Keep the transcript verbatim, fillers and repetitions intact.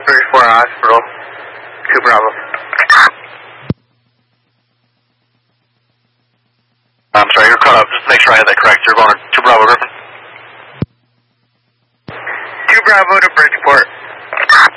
thirty-four Hospital, two Bravo. I'm sorry, you're caught up. Just make sure I have that correct. You're going to two Bravo Griffin. two Bravo to Bridgeport.